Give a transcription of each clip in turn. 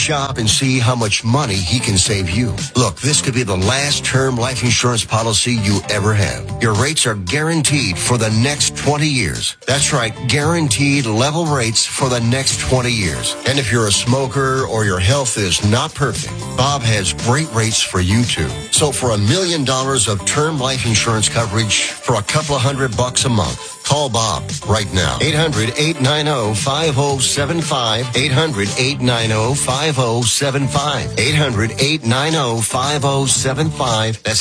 shop and see how much money he can save you. Look, this could be the last term life insurance policy you ever have. Your rates are guaranteed for the next 20 years. That's right, guaranteed level rates for the next 20 years. And if you're a smoker or your health is not perfect, Bob has great rates for you too. So for $1 million of term life insurance coverage for a couple of $100 a month, call Bob right now. 800-890-5075. 800-890-5075. 800-890-5075. That's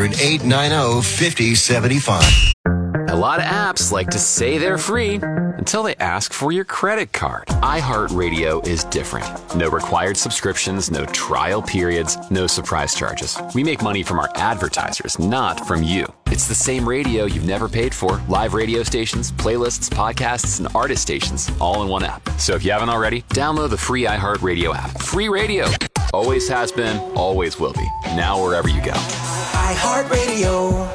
800-890-5075. A lot of apps like to say they're free until they ask for your credit card. iHeartRadio is different. No required subscriptions, no trial periods, no surprise charges. We make money from our advertisers, not from you. It's the same radio you've never paid for. Live radio stations, playlists, podcasts, and artist stations, all in one app. So if you haven't already, download the free iHeartRadio app. Free radio. Always has been, always will be. Now wherever you go. iHeartRadio.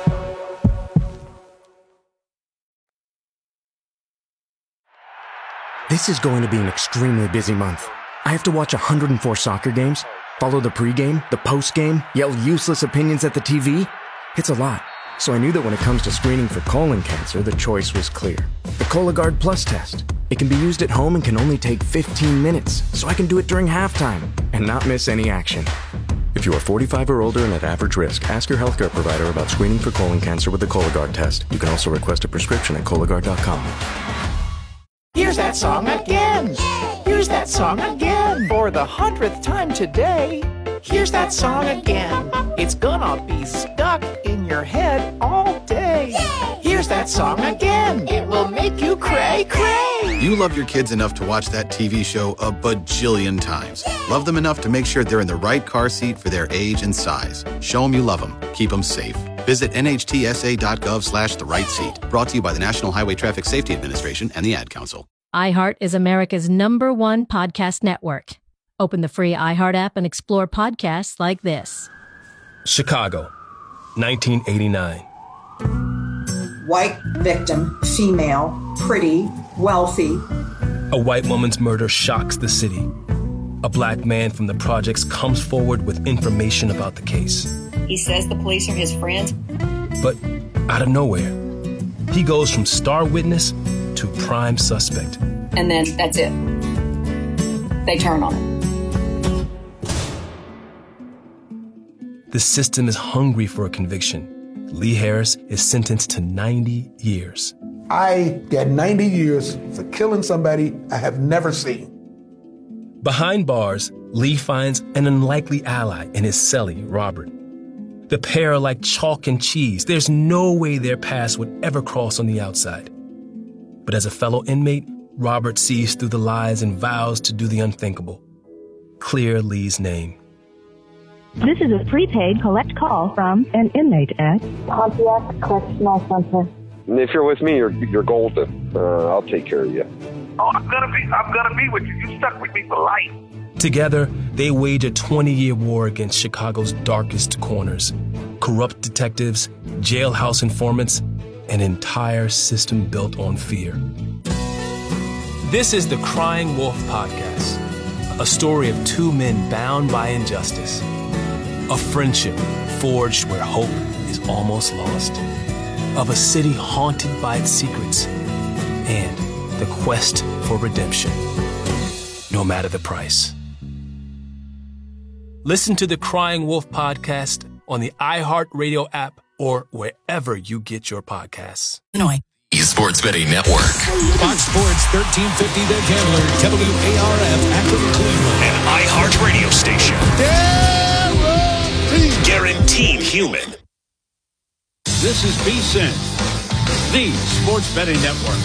This is going to be an extremely busy month. I have to watch 104 soccer games, follow the pregame, the postgame, yell useless opinions at the TV. It's a lot. So I knew that when it comes to screening for colon cancer, the choice was clear. The Cologuard Plus test. It can be used at home and can only take 15 minutes, so I can do it during halftime and not miss any action. If you are 45 or older and at average risk, ask your healthcare provider about screening for colon cancer with the Cologuard test. You can also request a prescription at Cologuard.com. Here's that song again. Here's that song again. For the 100th time today. Here's that song again. It's gonna be stuck in your head all day. Here's that song again. It will make you cray, cray. You love your kids enough to watch that TV show a bajillion times. Love them enough to make sure they're in the right car seat for their age and size. Show them you love them. Keep them safe. Visit nhtsa.gov/the-right-seat. Brought to you by the National Highway Traffic Safety Administration and the Ad Council. iHeart is America's #1 podcast network. Open the free iHeart app and explore podcasts like this. Chicago, 1989. White victim, female, pretty, wealthy. A white woman's murder shocks the city. A black man from the projects comes forward with information about the case. He says the police are his friends. But out of nowhere, he goes from star witness to prime suspect. And then that's it. They turn on him. The system is hungry for a conviction. Lee Harris is sentenced to 90 years. I get 90 years for killing somebody I have never seen. Behind bars, Lee finds an unlikely ally in his cellie, Robert. The pair are like chalk and cheese. There's no way their paths would ever cross on the outside. But as a fellow inmate, Robert sees through the lies and vows to do the unthinkable. Clear Lee's name. This is a prepaid collect call from an inmate at Pontiac Correctional Center. If you're with me, you're golden. I'll take care of you. Oh, I'm gonna be with you. You stuck with me for life. Together, they wage a 20-year war against Chicago's darkest corners. Corrupt detectives, jailhouse informants, an entire system built on fear. This is the Crying Wolf Podcast, a story of two men bound by injustice. A friendship forged where hope is almost lost. Of a city haunted by its secrets. And the quest for redemption, no matter the price. Listen to the Crying Wolf Podcast on the iHeartRadio app or wherever you get your podcasts. Illinois. Sports Betting Network. Fox Sports 1350 The Gambler, WARF, Akron, Cleveland. An iHeart radio station. Guaranteed human. This is VSiN, the Sports Betting Network.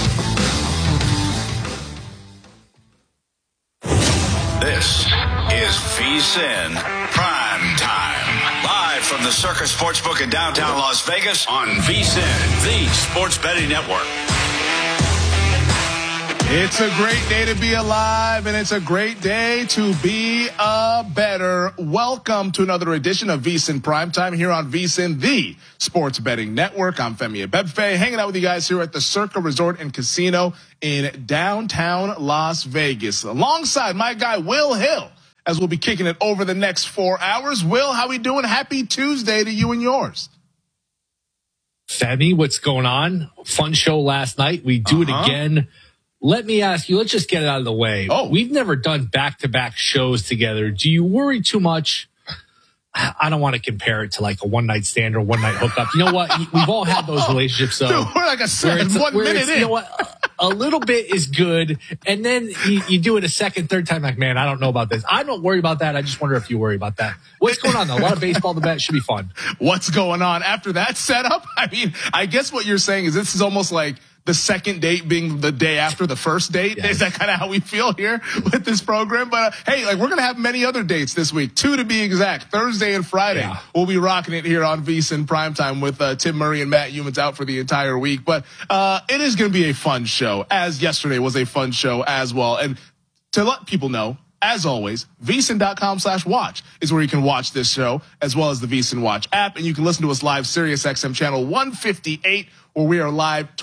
This is VSiN Prime Time. Live from the Circus Sportsbook in downtown Las Vegas on VSiN, the Sports Betting Network. It's a great day to be alive, and it's a great day to be a better. Welcome to another edition of VSiN Primetime here on VSiN, the Sports Betting Network. I'm Femi Abebfe, hanging out with you guys here at the Circa Resort and Casino in downtown Las Vegas, alongside my guy Will Hill as we'll be kicking it over the next 4 hours. Will, how we doing? Happy Tuesday to you and yours. Femi, what's going on? Fun show last night. We do it again. Let me ask you, let's just get it out of the way. We've never done back-to-back shows together. Do you worry too much? I don't want to compare it to like a one-night stand or one-night hookup. You know what? We've all had those relationships. So dude, we're like a 1 minute in. You know what? A little bit is good. And then you do it a second, third time, like, man, I don't know about this. I don't worry about that. I just wonder if you worry about that. What's going on, though? A lot of baseball to bet. Should be fun. What's going on after that setup? I mean, I guess what you're saying is this is almost like the second date being the day after the first date. Yes. Is that kind of how we feel here with this program? But hey, like, we're going to have many other dates this week, 2 to be exact. Thursday and Friday. Yeah. We'll be rocking it here on VSiN Primetime with Tim Murray and Matt Humans out for the entire week. But it is going to be a fun show, as yesterday was a fun show as well. And to let people know, as always, VSiN.com/watch is where you can watch this show, as well as the VSiN Watch app. And you can listen to us live, Sirius XM channel 158, where we are live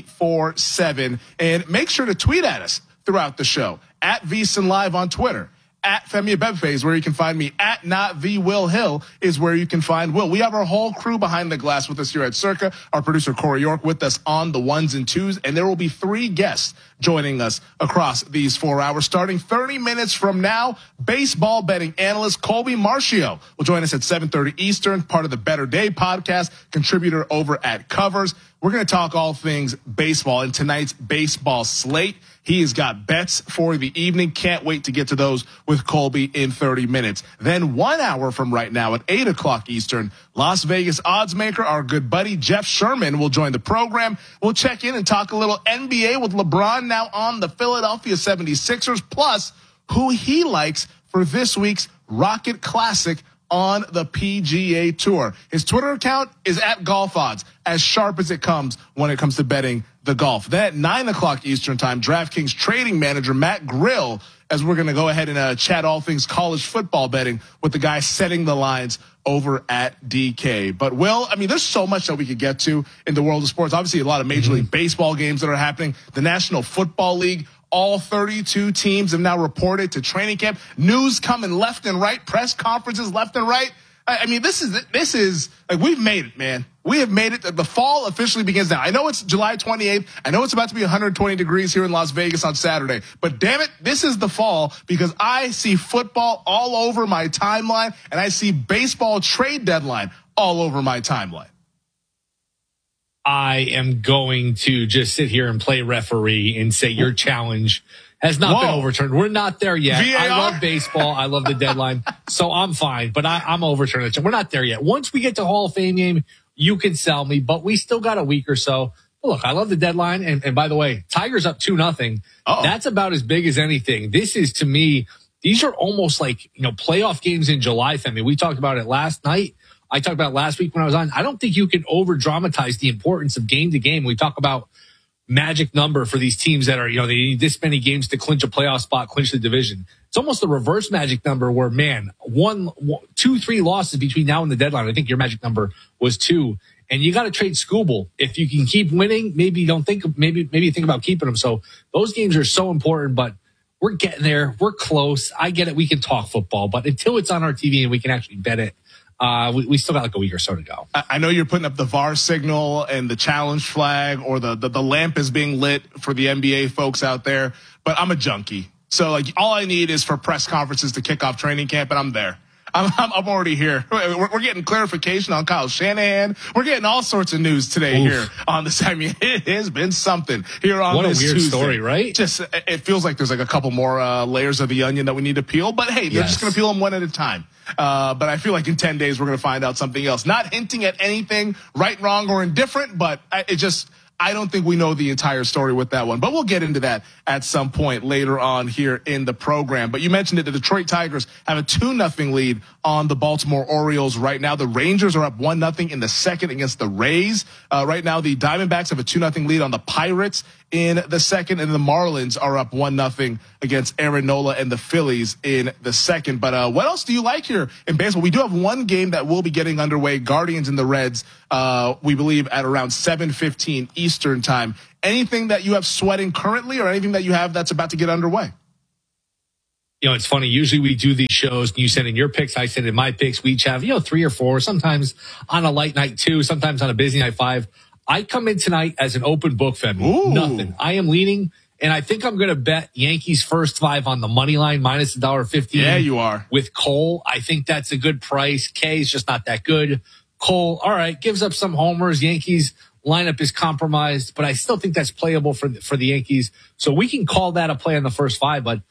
24/7. And make sure to tweet at us throughout the show, at VSiN Live on Twitter. At Femi Abebefe is where you can find me. At Not The Will Hill is where you can find Will. We have our whole crew behind the glass with us here at Circa. Our producer Corey York with us on the ones and twos, and there will be 3 guests joining us across these 4 hours. Starting 30 minutes from now, baseball betting analyst Colby Marcio will join us at 7:30 Eastern, part of the Better Day podcast, contributor over at Covers. We're going to talk all things baseball in tonight's baseball slate. He has got bets for the evening. Can't wait to get to those with Colby in 30 minutes. Then 1 hour from right now at 8 o'clock Eastern, Las Vegas odds maker, our good buddy Jeff Sherman, will join the program. We'll check in and talk a little NBA with LeBron now on the Philadelphia 76ers, plus who he likes for this week's Rocket Classic on the PGA Tour. His Twitter account is at Golf Odds, as sharp as it comes when it comes to betting the golf. Then at 9 o'clock Eastern time, DraftKings trading manager Matt Grill, as we're going to go ahead and chat all things college football betting with the guy setting the lines over at DK. But Will, I mean, there's so much that we could get to in the world of sports. Obviously, a lot of Major League Baseball games that are happening. The National Football League, all 32 teams have now reported to training camp. News coming left and right, press conferences left and right. I mean, this is like, we've made it, man. We have made it. The fall officially begins now. I know it's July 28th. I know it's about to be 120 degrees here in Las Vegas on Saturday, but damn it, this is the fall, because I see football all over my timeline, and I see baseball trade deadline all over my timeline. I am going to just sit here and play referee and say your challenge has not been overturned. We're not there yet. VAR? I love baseball. I love the deadline. So I'm fine, but I'm overturning it. We're not there yet. Once we get to Hall of Fame game, you can sell me, but we still got a week or so. Look, I love the deadline. And by the way, Tigers up 2-0. That's about as big as anything. This is, to me, these are almost like, playoff games in July. I mean, we talked about it last night. I talked about it last week when I was on. I don't think you can over dramatize the importance of game to game. We talk about magic number for these teams that are, they need this many games to clinch a playoff spot, clinch the division. It's almost the reverse magic number where, man, 1, 2, 3 losses between now and the deadline. I think your magic number was 2. And you got to trade Skubal. If you can keep winning, maybe you think about keeping him. So those games are so important, but we're getting there. We're close. I get it. We can talk football, but until it's on our TV and we can actually bet it, we still got like a week or so to go. I know you're putting up the VAR signal and the challenge flag, or the lamp is being lit for the NBA folks out there, but I'm a junkie. So like, all I need is for press conferences to kick off training camp, and I'm there. I'm already here. We're getting clarification on Kyle Shanahan. We're getting all sorts of news today here on this. I mean, it has been something here on this Tuesday. What a weird story, right? Just, it feels like there's like a couple more layers of the onion that we need to peel. But hey, they're just going to peel them one at a time. But I feel like in 10 days, we're going to find out something else. Not hinting at anything right, wrong, or indifferent, but I don't think we know the entire story with that one, but we'll get into that at some point later on here in the program. But you mentioned it, the Detroit Tigers have a 2-0 lead on the Baltimore Orioles right now. The Rangers are up 1-0 in the second against the Rays. Right now, the Diamondbacks have a 2-0 lead on the Pirates in the second, and the Marlins are up 1-0 against Aaron Nola and the Phillies in the second. But what else do you like here in baseball? We do have one game that will be getting underway, Guardians and the Reds, we believe at around 7:15 Eastern time. Anything that you have sweating currently, or anything that you have that's about to get underway? It's funny. Usually we do these shows and you send in your picks. I send in my picks. We each have, 3 or 4, sometimes on a light night 2, sometimes on a busy night 5. I come in tonight as an open book, Femi. Nothing. I am leaning, and I think I'm going to bet Yankees first 5 on the money line, minus $1.15. Yeah, you are. With Cole. I think that's a good price. K is just not that good. Cole, all right, gives up some homers. Yankees lineup is compromised, but I still think that's playable for the Yankees. So we can call that a play on the first 5, but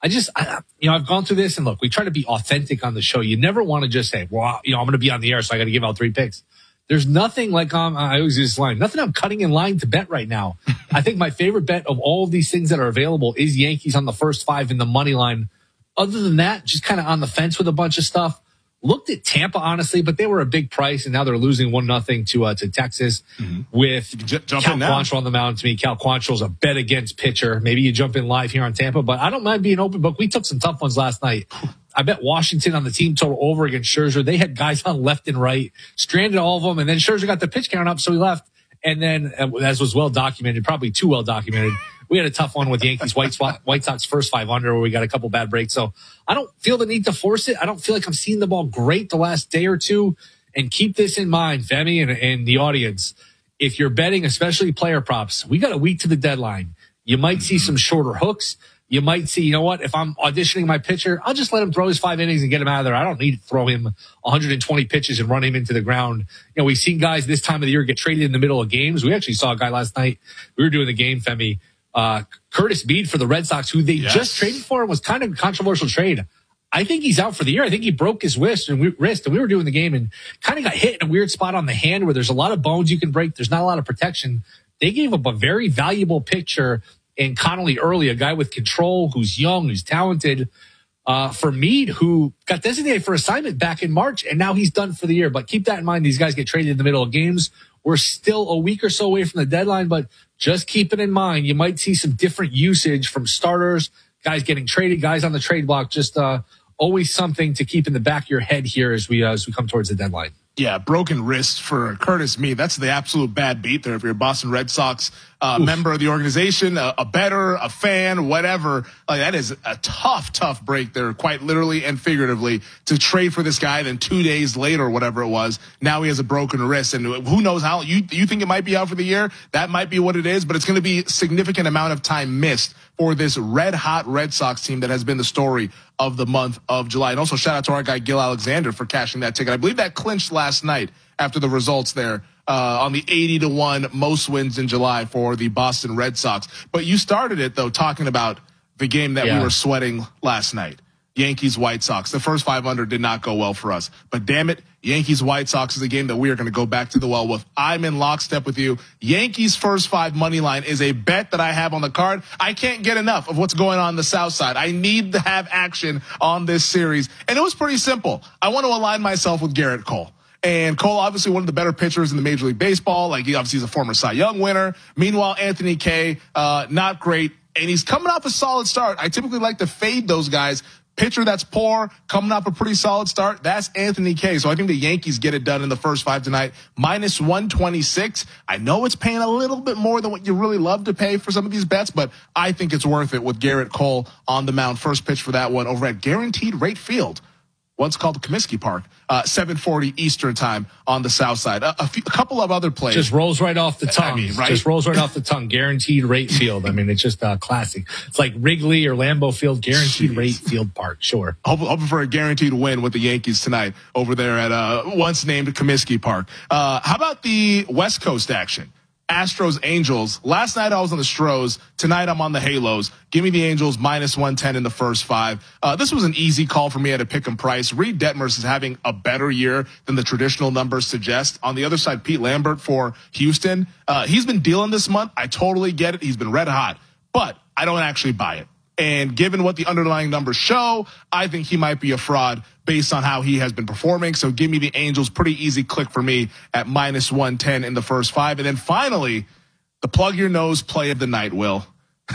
I've gone through this, and look, we try to be authentic on the show. You never want to just say, well, I'm going to be on the air, so I got to give out 3 picks. There's nothing like, I always use this line, nothing I'm cutting in line to bet right now. I think my favorite bet of all of these things that are available is Yankees on the first 5 in the money line. Other than that, just kind of on the fence with a bunch of stuff. Looked at Tampa, honestly, but they were a big price, and now they're losing 1-0 to Texas with Cal Quantrill on the mound. To me, Cal Quantrill's a bet against pitcher. Maybe you jump in live here on Tampa, but I don't mind being open book. We took some tough ones last night. I bet Washington on the team total over against Scherzer. They had guys on left and right, stranded all of them, and then Scherzer got the pitch count up, so he left. And then, as was well documented, probably too well documented, we had a tough one with Yankees White Sox first 5 under, where we got a couple bad breaks. So I don't feel the need to force it. I don't feel like I'm seeing the ball great the last day or two. And keep this in mind, Femi and the audience. If you're betting, especially player props, we got a week to the deadline. You might see some shorter hooks. You might see, if I'm auditioning my pitcher, I'll just let him throw his 5 innings and get him out of there. I don't need to throw him 120 pitches and run him into the ground. We've seen guys this time of the year get traded in the middle of games. We actually saw a guy last night. We were doing the game, Femi. Curtis Mead for the Red Sox, who they just traded for, was kind of a controversial trade. I think he's out for the year. I think he broke his wrist, and we were doing the game and kind of got hit in a weird spot on the hand where there's a lot of bones you can break. There's not a lot of protection. They gave up a very valuable pitcher in Connolly early, a guy with control, who's young, who's talented, for Mead, who got designated for assignment back in March, and now he's done for the year. But keep that in mind. These guys get traded in the middle of games. We're still a week or so away from the deadline, but just keep it in mind. You might see some different usage from starters, guys getting traded, guys on the trade block. Just always something to keep in the back of your head here as we come towards the deadline. Yeah, broken wrist for Curtis Mead. That's the absolute bad beat there. If you're a Boston Red Sox member of the organization, a bettor, a fan, whatever, that is a tough break there, quite literally and figuratively, to trade for this guy. Then 2 days later, whatever it was, now he has a broken wrist, and who knows how you think it might be out for the year. That might be what it is, but it's going to be a significant amount of time missed for this red hot Red Sox team that has been the story of the month of July. And also shout out to our guy Gil Alexander for cashing that ticket. I believe that clinched last night after the results there on the 80-1 most wins in July for the Boston Red Sox. But you started it though talking about the game that we were sweating last night. Yankees White Sox. The first 5 under did not go well for us. But damn it, Yankees White Sox is a game that we are going to go back to the well with. I'm in lockstep with you. Yankees first 5 money line is a bet that I have on the card. I can't get enough of what's going on the South Side. I need to have action on this series. And it was pretty simple. I want to align myself with Garrett Cole. And Cole, obviously one of the better pitchers in the Major League Baseball. He obviously is a former Cy Young winner. Meanwhile, Anthony Kay, not great. And he's coming off a solid start. I typically like to fade those guys. Pitcher that's poor, coming off a pretty solid start, that's Anthony Kay. So I think the Yankees get it done in the first 5 tonight. Minus 126. I know it's paying a little bit more than what you really love to pay for some of these bets, but I think it's worth it with Garrett Cole on the mound. First pitch for that one over at Guaranteed Rate Field. Once called the Comiskey Park, 7:40 Eastern time on the South Side. A couple of other plays. Just rolls right off the tongue. Right? Just rolls right off the tongue. Guaranteed Rate Field. It's just classic. It's like Wrigley or Lambeau Field. Guaranteed Rate Field Park. Sure. Hoping for a guaranteed win with the Yankees tonight over there at once named Comiskey Park. How about the West Coast action? Astros, Angels. Last night I was on the Stros. Tonight I'm on the Halos. Give me the Angels minus 110 in the first 5. This was an easy call for me at a pick and price. Reed Detmers is having a better year than the traditional numbers suggest. On the other side, Pete Lambert for Houston. He's been dealing this month. I totally get it. He's been red hot, but I don't actually buy it. And given what the underlying numbers show, I think he might be a fraud based on how he has been performing. So give me the Angels. Pretty easy click for me at minus 110 in the first 5. And then finally, the plug your nose play of the night, Will.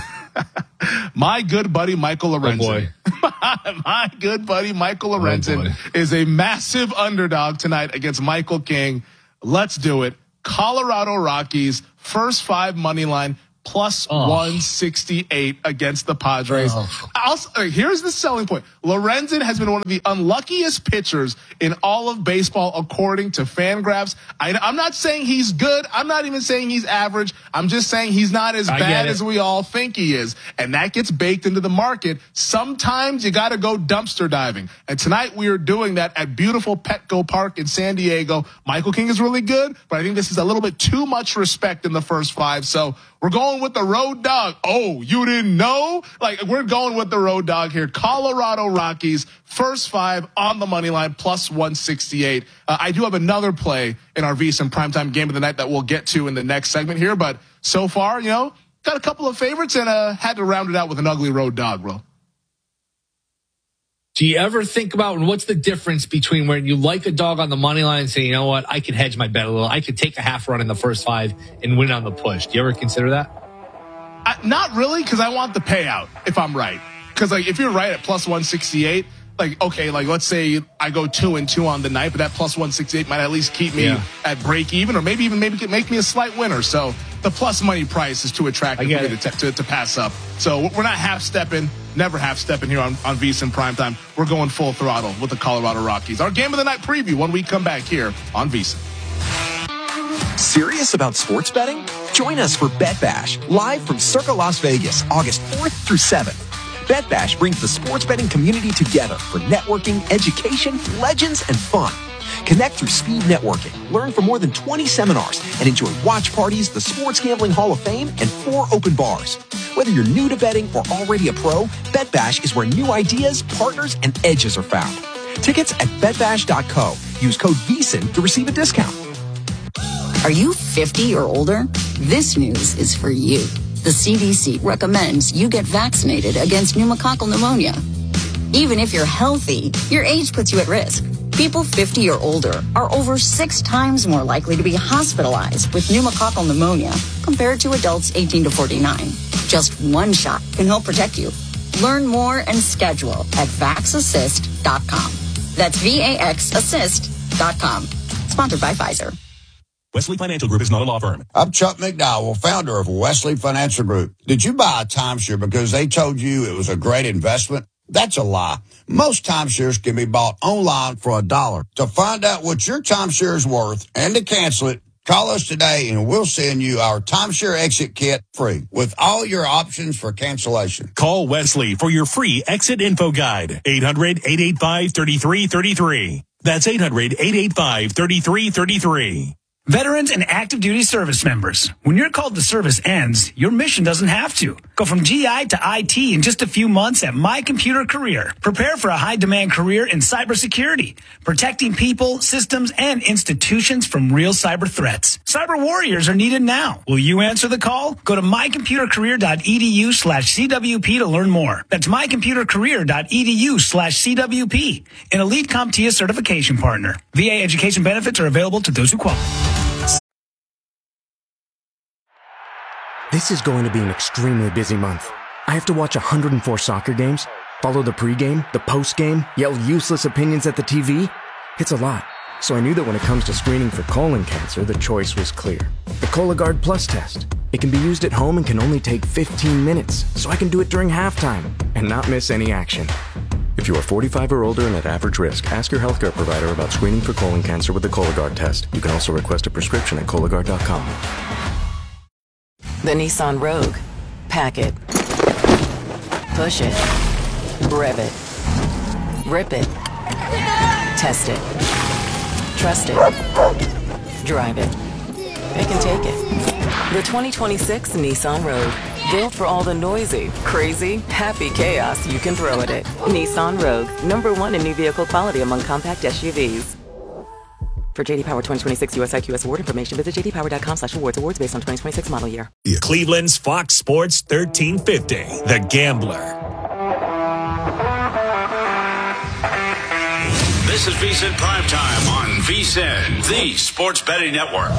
My good buddy Michael Lorenzen. My good buddy Michael Lorenzen is a massive underdog tonight against Michael King. Let's do it. Colorado Rockies, first 5 money line, plus 168 against the Padres. Here's the selling point. Lorenzen has been one of the unluckiest pitchers in all of baseball, according to Fangraphs. I'm not saying he's good. I'm not even saying he's average. I'm just saying he's not as bad as we all think he is. And that gets baked into the market. Sometimes you got to go dumpster diving. And tonight we are doing that at beautiful Petco Park in San Diego. Michael King is really good, but I think this is a little bit too much respect in the first 5. So we're going with the road dog. Oh, you didn't know? We're going with the road dog here. Colorado Rockies, first 5 on the money line, plus 168. I do have another play in our VSiN primetime game of the night that we'll get to in the next segment here. But so far, got a couple of favorites and had to round it out with an ugly road dog, bro. Do you ever think about what's the difference between when you like a dog on the money line and say, you know what, I could hedge my bet a little. I could take a half run in the first 5 and win on the push. Do you ever consider that? Not really, because I want the payout if I'm right. Because if you're right at plus 168, let's say I go 2-2 on the night, but that plus 168 might at least keep me at break even, or maybe make me a slight winner. So the plus money price is too attractive for me to pass up. So we're not half-stepping, never half-stepping here on VSiN Primetime. We're going full throttle with the Colorado Rockies. Our Game of the Night preview when we come back here on VSiN. Serious about sports betting? Join us for Bet Bash, live from Circa Las Vegas, August 4th through 7th. Bet Bash brings the sports betting community together for networking, education, legends, and fun. Connect through speed networking, learn from more than 20 seminars, and enjoy watch parties, the Sports Gambling Hall of Fame, and 4 open bars. Whether you're new to betting or already a pro, Bet Bash is where new ideas, partners, and edges are found. Tickets at betbash.co. Use code VSiN to receive a discount. Are you 50 or older? This news is for you. The CDC recommends you get vaccinated against pneumococcal pneumonia. Even if you're healthy, your age puts you at risk. People 50 or older are over 6 times more likely to be hospitalized with pneumococcal pneumonia compared to adults 18 to 49. Just one shot can help protect you. Learn more and schedule at vaxassist.com. That's VAXassist.com. Sponsored by Pfizer. Wesley Financial Group is not a law firm. I'm Chuck McDowell, founder of Wesley Financial Group. Did you buy a timeshare because they told you it was a great investment? That's a lie. Most timeshares can be bought online for $1. To find out what your timeshare is worth and to cancel it, call us today and we'll send you our timeshare exit kit free with all your options for cancellation. Call Wesley for your free exit info guide. 800-885-3333. That's 800-885-3333. Veterans and active duty service members, when your call to service ends, your mission doesn't have to. Go from GI to IT in just a few months at My Computer Career. Prepare for a high-demand career in cybersecurity, protecting people, systems, and institutions from real cyber threats. Cyber warriors are needed now. Will you answer the call? Go to mycomputercareer.edu/CWP to learn more. That's mycomputercareer.edu/CWP, an elite CompTIA certification partner. VA education benefits are available to those who qualify. This is going to be an extremely busy month. I have to watch 104 soccer games, follow the pregame, the postgame, yell useless opinions at the TV. It's a lot. So I knew that when it comes to screening for colon cancer, the choice was clear. The Cologuard Plus test. It can be used at home and can only take 15 minutes, so I can do it during halftime and not miss any action. If you are 45 or older and at average risk, ask your healthcare provider about screening for colon cancer with the Cologuard test. You can also request a prescription at Cologuard.com. The Nissan Rogue. Pack it. Push it. Rev it. Rip it. Test it. Trust it. Drive it. Pick and take it. The 2026 Nissan Rogue. Built for all the noisy, crazy, happy chaos you can throw at it. Nissan Rogue. #1 in new vehicle quality among compact SUVs. For JD Power 2026 US IQS award information, visit jdpower.com/awards. Awards based on 2026 model year. Cleveland's Fox Sports 1350, The Gambler. This is VSiN Primetime on VSiN, the Sports Betting Network.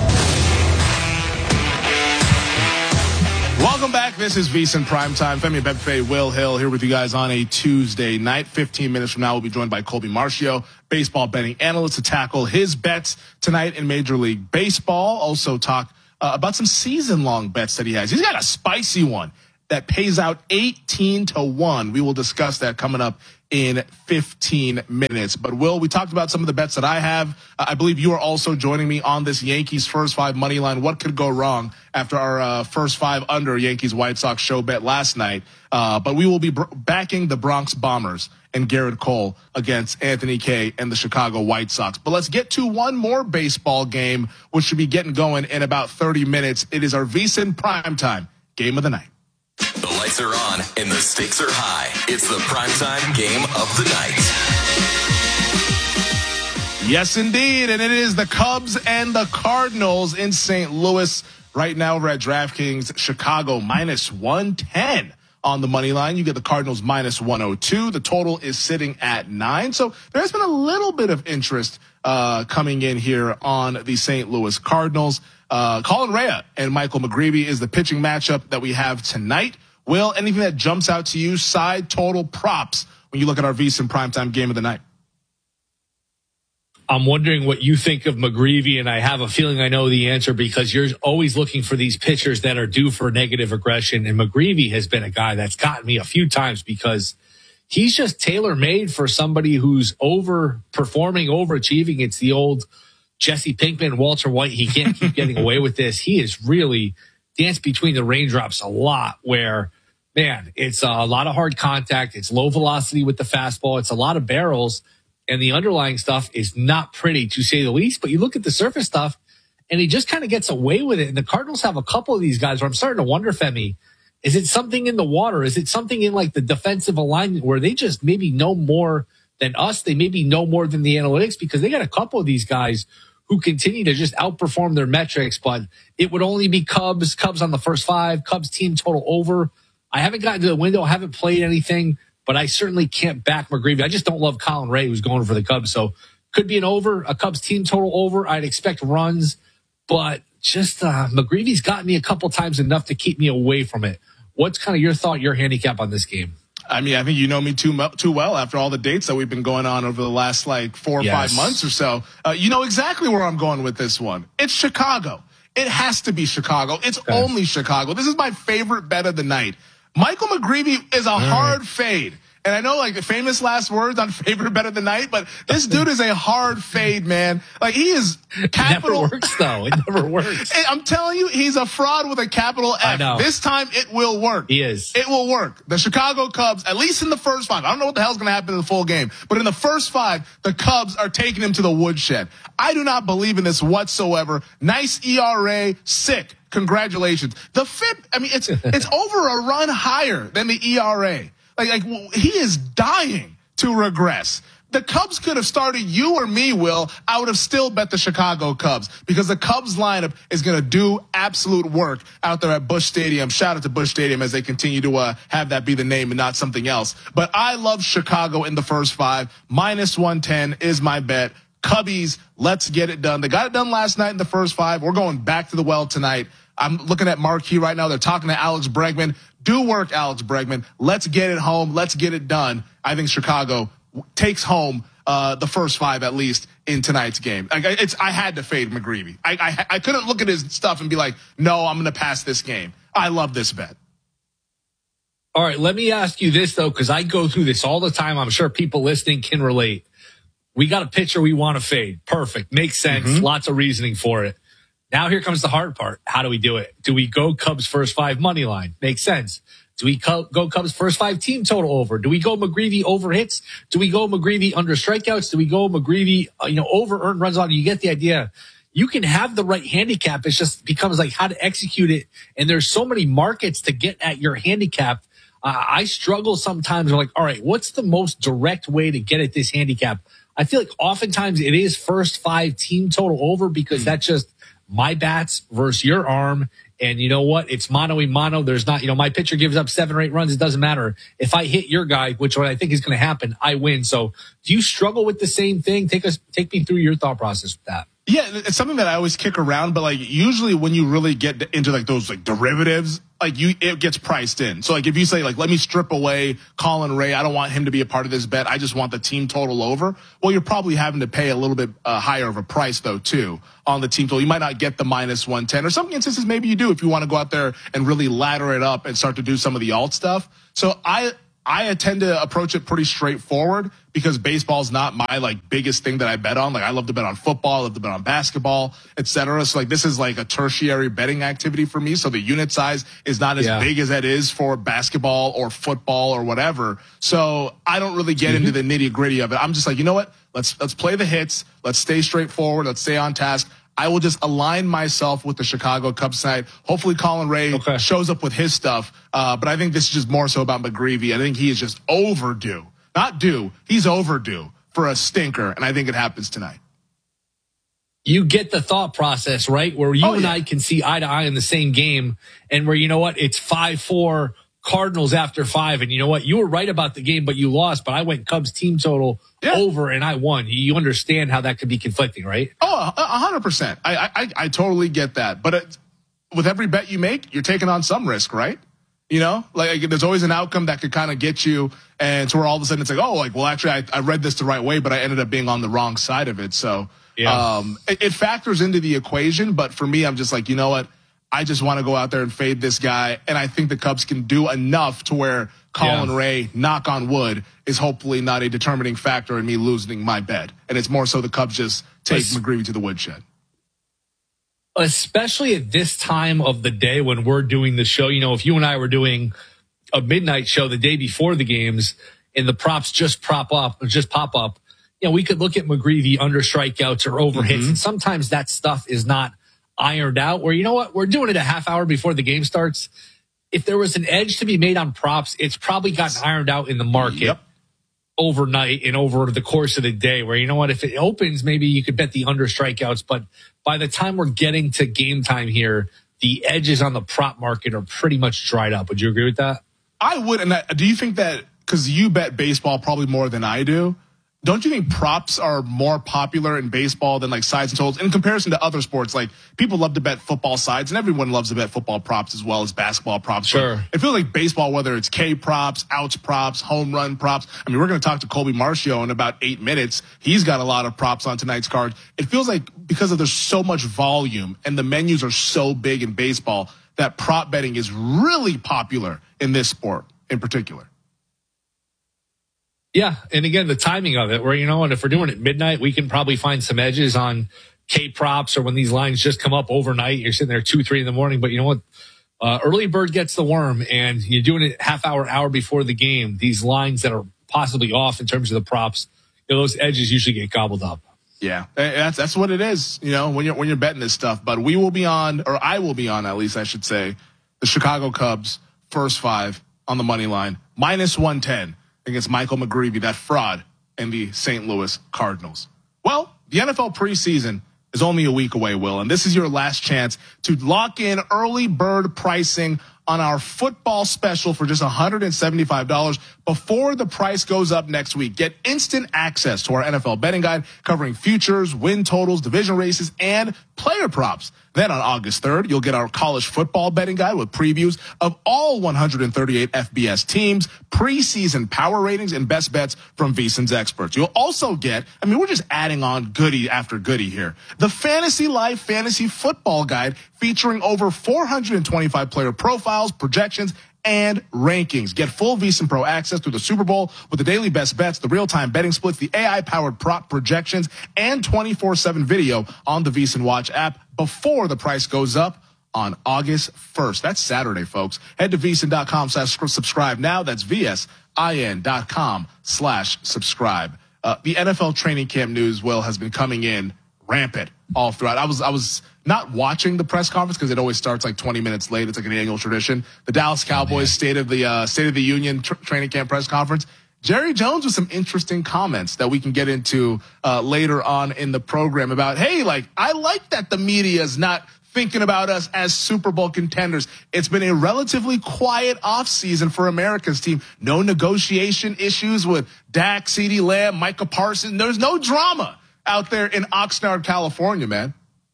Welcome back. This is VSiN Primetime. Femi Abebefe, Will Hill here with you guys on a Tuesday night. 15 minutes from now, we'll be joined by Colby Marcio, baseball betting analyst, to tackle his bets tonight in Major League Baseball. Also talk about some season-long bets that he has. He's got a spicy one that pays out 18-1. We will discuss that coming up in 15 minutes. But Will, we talked about some of the bets that I have. I believe you are also joining me on this Yankees first 5 money line. What could go wrong after our first 5 under Yankees White Sox show bet last night? But we will be backing the Bronx Bombers and Garrett Cole against Anthony Kay and the Chicago White Sox. But let's get to one more baseball game, which should be getting going in about 30 minutes. It is our VSiN Primetime Game of the Night. The lights are on and the stakes are high. It's the primetime game of the night. Yes, indeed. And it is the Cubs and the Cardinals in St. Louis. Right now, we're at DraftKings Chicago -110 on the money line. You get the Cardinals -102. The total is sitting at 9. So there has been a little bit of interest coming in here on the St. Louis Cardinals. Colin Rea and Michael McGreevy is the pitching matchup that we have tonight. Will, anything that jumps out to you, side total props, when you look at our VSiN Primetime Game of the Night? I'm wondering what you think of McGreevy, and I have a feeling I know the answer because you're always looking for these pitchers that are due for negative aggression, and McGreevy has been a guy that's gotten me a few times because he's just tailor-made for somebody who's overperforming, overachieving. It's the old Jesse Pinkman, Walter White. He can't keep getting away with this. He is really danced between the raindrops a lot where, man, it's a lot of hard contact. It's low velocity with the fastball. It's a lot of barrels, and the underlying stuff is not pretty, to say the least. But you look at the surface stuff, and he just kind of gets away with it. And the Cardinals have a couple of these guys where I'm starting to wonder, Femi, is it something in the water? Is it something in like the defensive alignment where they just maybe know more than us? They maybe know more than the analytics because they got a couple of these guys who continue to just outperform their metrics, but it would only be Cubs on the first 5, Cubs team total over. I haven't gotten to the window, haven't played anything, but I certainly can't back McGreevy. I just don't love Colin Rea, who's going for the Cubs. So could be an over, a Cubs team total over. I'd expect runs, but just McGreevy's gotten me a couple times enough to keep me away from it. What's kind of your thought, your handicap on this game? I mean, I think you know me too well after all the dates that we've been going on over the last 4 or 5 months or so. You know exactly where I'm going with this one. It's Chicago. It has to be Chicago. It's only Chicago. This is my favorite bet of the night. Michael McGreevy is a hard fade. And I know like the famous last words on favorite bet of the night, but this dude is a hard fade, man. Like he is capital. It never works though. It never works. I'm telling you, he's a fraud with a capital F. I know. This time it will work. He is. It will work. The Chicago Cubs, at least in the first 5, I don't know what the hell's going to happen in the full game, but in the first 5, the Cubs are taking him to the woodshed. I do not believe in this whatsoever. Nice ERA, sick. Congratulations. The FIP, I mean, it's over a run higher than the ERA. Like he is dying to regress. The Cubs could have started you or me, Will. I would have still bet the Chicago Cubs because the Cubs lineup is going to do absolute work out there at Busch Stadium. Shout out to Busch Stadium as they continue to have that be the name and not something else. But I love Chicago in the first 5. -110 is my bet. Cubbies, let's get it done. They got it done last night in the first 5. We're going back to the well tonight. I'm looking at Marquee right now. They're talking to Alex Bregman. Do work, Alex Bregman. Let's get it home. Let's get it done. I think Chicago takes home the first 5 at least in tonight's game. I had to fade McGreevy. I couldn't look at his stuff and be like, no, I'm going to pass this game. I love this bet. All right, let me ask you this, though, because I go through this all the time. I'm sure people listening can relate. We got a pitcher we want to fade. Perfect. Makes sense. Mm-hmm. Lots of reasoning for it. Now here comes the hard part. How do we do it? Do we go Cubs first 5 money line? Makes sense. Do we go Cubs first 5 team total over? Do we go McGreevy over hits? Do we go McGreevy under strikeouts? Do we go McGreevy, over earned runs on? You get the idea. You can have the right handicap. It just becomes like how to execute it. And there's so many markets to get at your handicap. I struggle sometimes. I'm like, all right, what's the most direct way to get at this handicap? I feel like oftentimes it is first 5 team total over because that's just my bats versus your arm. And you know what? It's mano a mano. There's not, my pitcher gives up 7 or 8 runs. It doesn't matter. If I hit your guy, which what I think is going to happen, I win. So do you struggle with the same thing? Take me through your thought process with that. Yeah, it's something that I always kick around, but like usually when you really get into like those like derivatives, like it gets priced in. So like if you say like, let me strip away Colin Ray, I don't want him to be a part of this bet, I just want the team total over. Well, you're probably having to pay a little bit higher of a price though too on the team total. You might not get the minus 110, or some instances maybe you do if you want to go out there and really ladder it up and start to do some of the alt stuff. So I tend to approach it pretty straightforward because baseball is not my like biggest thing that I bet on. Like I love to bet on football, I love to bet on basketball, etc. So like this is like a tertiary betting activity for me. So the unit size is not as big as that is for basketball or football or whatever. So I don't really get into the nitty gritty of it. I'm just like, you know what? Let's play the hits. Let's stay straightforward. Let's stay on task. I will just align myself with the Chicago Cubs tonight. Hopefully Colin Ray shows up with his stuff. But I think this is just more so about McGreevy. I think he is just overdue. Not due. He's overdue for a stinker. And I think it happens tonight. You get the thought process, right? Where you and I can see eye to eye in the same game, and where, you know what, it's 5-4 Cardinals after 5. And you know what? You were right about the game, but you lost. But I went Cubs team total over and I won. You understand how that could be conflicting, right? Oh, 100%. I totally get that. But with every bet you make, you're taking on some risk, right? You know, like there's always an outcome that could kind of get you, and to where all of a sudden it's like, oh, like, well, actually I read this the right way, but I ended up being on the wrong side of it. So it factors into the equation. But for me, I'm just like, you know what? I just want to go out there and fade this guy. And I think the Cubs can do enough to where Colin Ray, knock on wood, is hopefully not a determining factor in me losing my bet. And it's more so the Cubs just take McGreevy to the woodshed. Especially at this time of the day when we're doing the show. You know, if you and I were doing a midnight show the day before the games and the props just pop up, you know, we could look at McGreevy under strikeouts or over hits. And sometimes that stuff is not ironed out, where, you know what, we're doing it a half hour before the game starts. If there was an edge to be made on props, it's probably gotten ironed out in the market overnight and over the course of the day, where, you know what, if it opens, maybe you could bet the under strikeouts. But by the time we're getting to game time here, the edges on the prop market are pretty much dried up. Would you agree with that? I would. And do you think that, because you bet baseball probably more than I do, don't you think props are more popular in baseball than like sides and totals in comparison to other sports? Like people love to bet football sides, and everyone loves to bet football props as well as basketball props. Sure. But it feels like baseball, whether it's K props, outs props, home run props. I mean, we're going to talk to Colby Marcio in about 8 minutes. He's got a lot of props on tonight's card. It feels like because there's so much volume and the menus are so big in baseball that prop betting is really popular in this sport in particular. Yeah, and again, the timing of it, where, you know, and if we're doing it at midnight, we can probably find some edges on K props, or when these lines just come up overnight, you're sitting there 2-3 in the morning. But you know what? Early bird gets the worm, and you're doing it half hour before the game. These lines that are possibly off in terms of the props, you know, those edges usually get gobbled up. Yeah, that's what it is, you know, when you're betting this stuff. But we will be on, or I will be on, at least I should say, the Chicago Cubs first 5 on the money line, minus 110. Against Michael McGreevy, that fraud, and the St. Louis Cardinals. Well, the NFL preseason is only a week away, Will, and this is your last chance to lock in early bird pricing on our football special for just $175 before the price goes up next week. Get instant access to our NFL betting guide covering futures, win totals, division races, and player props. Then on August 3rd, you'll get our college football betting guide with previews of all 138 FBS teams, preseason power ratings, and best bets from VSiN's experts. You'll also get, I mean, we're just adding on goodie after goodie here, the Fantasy Life Fantasy Football Guide featuring over 425 player profiles, projections, and rankings. Get full VSiN Pro access through the Super Bowl with the daily best bets, the real-time betting splits, the AI-powered prop projections, and 24/7 video on the VSiN Watch app before the price goes up on August 1st. That's Saturday, folks. Head to VSiN.com/subscribe now. That's VSIN.com/subscribe. The NFL training camp news, Will, has been coming in rampant all throughout. I was not watching the press conference because it always starts like 20 minutes late. It's like an annual tradition. The Dallas Cowboys State of the Union training camp press conference. Jerry Jones with some interesting comments that we can get into later on in the program about, hey, like, I like that the media is not thinking about us as Super Bowl contenders. It's been a relatively quiet offseason for America's team. No negotiation issues with Dak, CeeDee Lamb, Micah Parsons. There's no drama out there in Oxnard, California, man?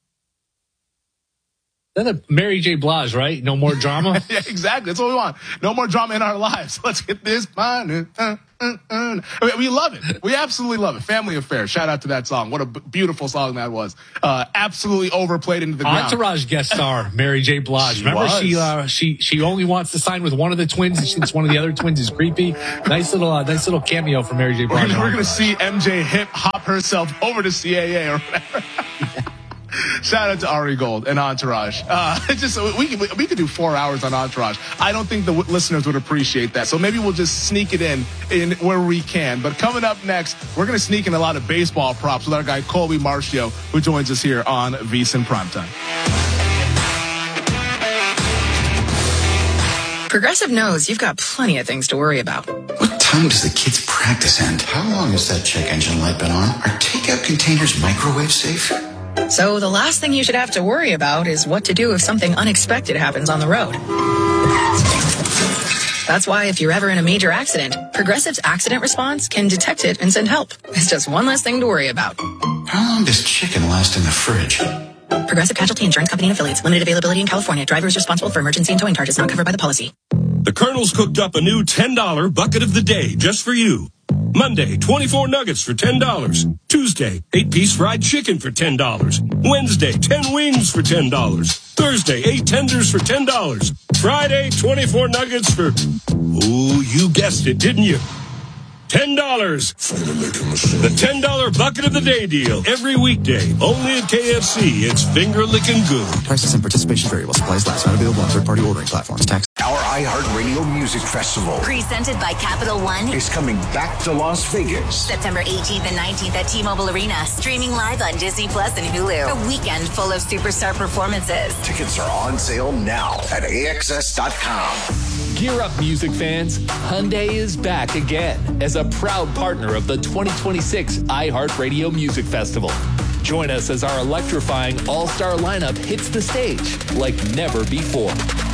That's a Mary J. Blige, right? No more drama? Yeah, exactly. That's what we want. No more drama in our lives. Let's get this money. We love it. We absolutely love it. Family Affair. Shout out to that song. What a beautiful song that was. Absolutely overplayed into the ground. Entourage guest star, Mary J. Blige. Remember, she only wants to sign with one of the twins. She thinks one of the other twins is creepy. Nice little cameo from Mary J. Blige. We're going to see MJ hip hop herself over to CAA or whatever. Shout out to Ari Gold and Entourage. We could do 4 hours on Entourage. I don't think the listeners would appreciate that. So maybe we'll just sneak it in where we can. But coming up next, we're going to sneak in a lot of baseball props with our guy Colby Marcio, who joins us here on VSiN Primetime. Progressive knows you've got plenty of things to worry about. What time does the kids' practice end? How long has that check engine light been on? Are takeout containers microwave safe? So the last thing you should have to worry about is what to do if something unexpected happens on the road. That's why if you're ever in a major accident, Progressive's accident response can detect it and send help. It's just one less thing to worry about. How long does chicken last in the fridge? Progressive Casualty Insurance Company and affiliates. Limited availability in California. Driver is responsible for emergency and towing charges not covered by the policy. The Colonel's cooked up a new $10 bucket of the day just for you. Monday, 24 nuggets for $10. Tuesday, 8-piece fried chicken for $10. Wednesday, 10 wings for $10. Thursday, 8 tenders for $10. Friday, 24 nuggets for, you guessed it, didn't you? $10. The $10 bucket of the day deal. Every weekday. Only at KFC. It's finger-licking good. Prices and participation vary while supplies last. Not available on third-party ordering platforms. Tax. Our iHeartRadio Music Festival, presented by Capital One, is coming back to Las Vegas. September 18th and 19th at T-Mobile Arena. Streaming live on Disney Plus and Hulu. A weekend full of superstar performances. Tickets are on sale now at AXS.com. Gear up, music fans. Hyundai is back again as a proud partner of the 2026 iHeartRadio Music Festival. Join us as our electrifying all-star lineup hits the stage like never before.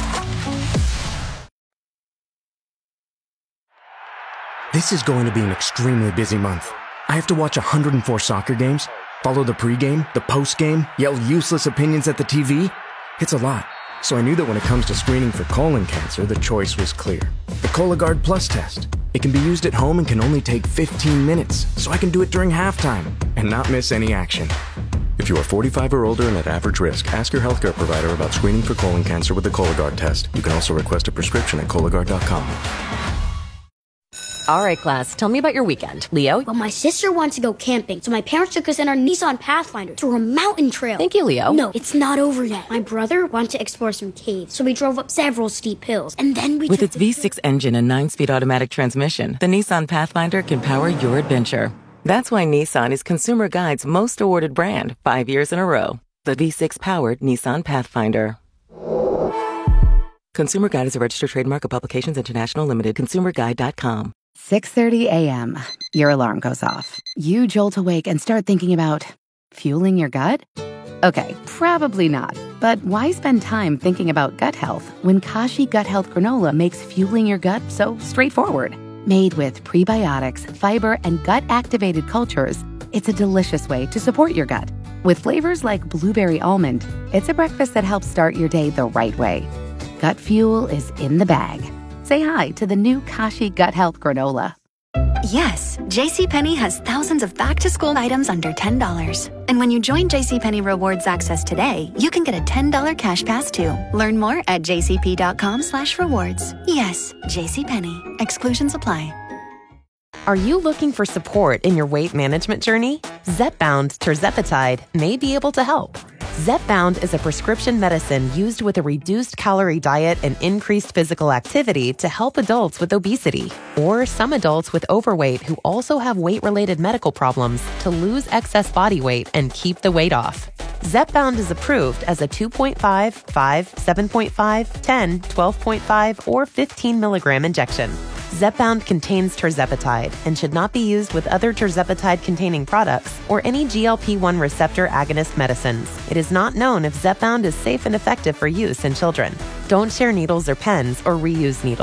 This is going to be an extremely busy month. I have to watch 104 soccer games, follow the pregame, the postgame, yell useless opinions at the TV. It's a lot. So I knew that when it comes to screening for colon cancer, the choice was clear. The Cologuard Plus test. It can be used at home and can only take 15 minutes, so I can do it during halftime and not miss any action. If you are 45 or older and at average risk, ask your healthcare provider about screening for colon cancer with the Cologuard test. You can also request a prescription at Cologuard.com. All right, class, tell me about your weekend. Leo? Well, my sister wants to go camping, so my parents took us in our Nissan Pathfinder through a mountain trail. Thank you, Leo. No, it's not over yet. My brother wanted to explore some caves, so we drove up several steep hills, and then we With its V6 engine and 9-speed automatic transmission, the Nissan Pathfinder can power your adventure. That's why Nissan is Consumer Guide's most awarded brand 5 years in a row. The V6-powered Nissan Pathfinder. Consumer Guide is a registered trademark of Publications International Limited. ConsumerGuide.com. 6:30 a.m. Your alarm goes off. You jolt awake and start thinking about fueling your gut? Okay, probably not. But why spend time thinking about gut health when Kashi Gut Health Granola makes fueling your gut so straightforward? Made with prebiotics, fiber, and gut-activated cultures, it's a delicious way to support your gut. With flavors like blueberry almond, it's a breakfast that helps start your day the right way. Gut fuel is in the bag. Say hi to the new Kashi Gut Health Granola. Yes, JCPenney has thousands of back-to-school items under $10. And when you join JCPenney Rewards Access today, you can get a $10 cash pass too. Learn more at jcp.com/rewards. Yes, JCPenney. Exclusions apply. Are you looking for support in your weight management journey? Zepbound tirzepatide may be able to help. Zepbound is a prescription medicine used with a reduced calorie diet and increased physical activity to help adults with obesity or some adults with overweight who also have weight-related medical problems to lose excess body weight and keep the weight off. Zepbound is approved as a 2.5, 5, 7.5, 10, 12.5, or 15 milligram injection. Zepbound contains tirzepatide and should not be used with other tirzepatide-containing products or any GLP-1 receptor agonist medicines. It is not known if Zepbound is safe and effective for use in children. Don't share needles or pens or reuse needles.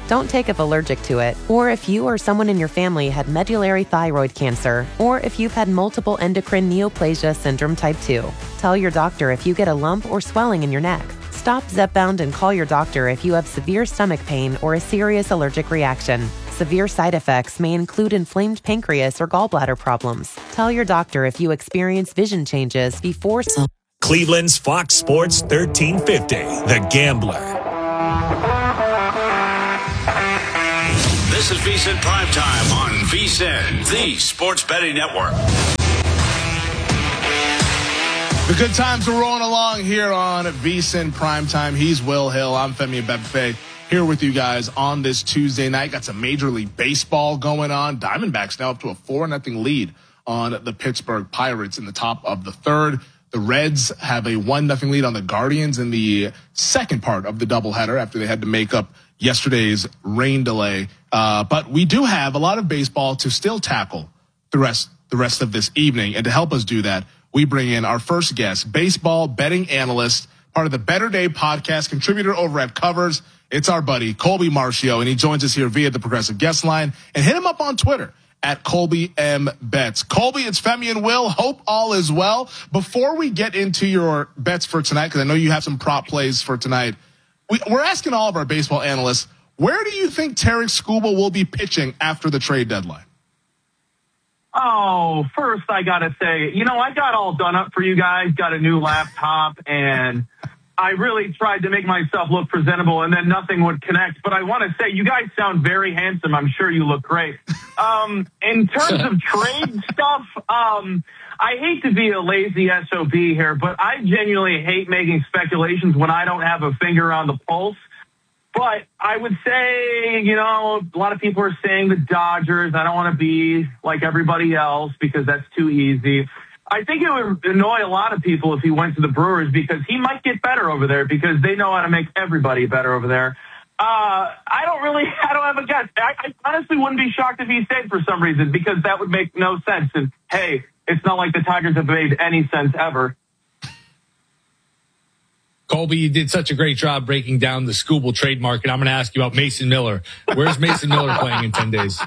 Don't take if allergic to it, or if you or someone in your family had medullary thyroid cancer, or if you've had multiple endocrine neoplasia syndrome type 2. Tell your doctor if you get a lump or swelling in your neck. Stop Zepbound and call your doctor if you have severe stomach pain or a serious allergic reaction. Severe side effects may include inflamed pancreas or gallbladder problems. Tell your doctor if you experience vision changes before... Cleveland's Fox Sports 1350, The Gambler. This is VSiN Primetime on VSiN, the Sports Betting Network. The good times are rolling along here on VSiN Primetime. He's Will Hill. I'm Femi Abebefe here with you guys on this Tuesday night. Got some Major League Baseball going on. Diamondbacks now up to a 4-0 lead on the Pittsburgh Pirates in the top of the third. The Reds have a 1-0 lead on the Guardians in the second part of the doubleheader after they had to make up yesterday's rain delay. But we do have a lot of baseball to still tackle the rest of this evening. And to help us do that, we bring in our first guest, baseball betting analyst, part of the Better Day podcast, contributor over at Covers. It's our buddy, Colby Marcio, and he joins us here via the Progressive Guest Line. And hit him up on Twitter at Colby M. Bets. Colby, it's Femi and Will. Hope all is well. Before we get into your bets for tonight, because I know you have some prop plays for tonight, we're asking all of our baseball analysts, where do you think Tarik Skubal will be pitching after the trade deadline? Oh, first I got to say, I got all done up for you guys, got a new laptop, and I really tried to make myself look presentable, and then nothing would connect. But I want to say, you guys sound very handsome. I'm sure you look great. In terms of trade stuff, I hate to be a lazy SOB here, but I genuinely hate making speculations when I don't have a finger on the pulse. But I would say, a lot of people are saying the Dodgers. I don't want to be like everybody else because that's too easy. I think it would annoy a lot of people if he went to the Brewers because he might get better over there because they know how to make everybody better over there. I don't have a guess. I honestly wouldn't be shocked if he stayed for some reason because that would make no sense. And hey, it's not like the Tigers have made any sense ever. Colby, you did such a great job breaking down the Skubal trade market. I'm going to ask you about Mason Miller. Where's Mason Miller playing in 10 days?